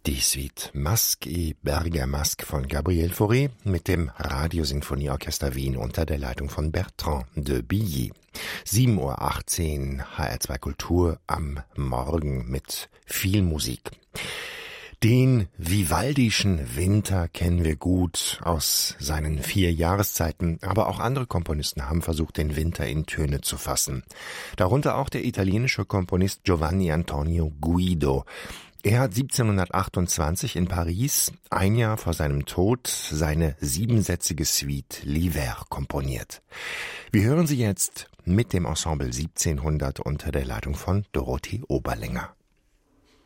Die Suite Masque et Bergamasque von Gabriel Fauré mit dem Radiosinfonieorchester Wien unter der Leitung von Bertrand de Billy. 7:18 Uhr HR2 Kultur am Morgen mit viel Musik. Den Vivaldischen Winter kennen wir gut aus seinen 4 Jahreszeiten, aber auch andere Komponisten haben versucht, den Winter in Töne zu fassen. Darunter auch der italienische Komponist Giovanni Antonio Guido. Er hat 1728 in Paris, ein Jahr vor seinem Tod, seine 7-sätzige Suite L'Hiver komponiert. Wir hören sie jetzt mit dem Ensemble 1700 unter der Leitung von Dorothee Oberlänger.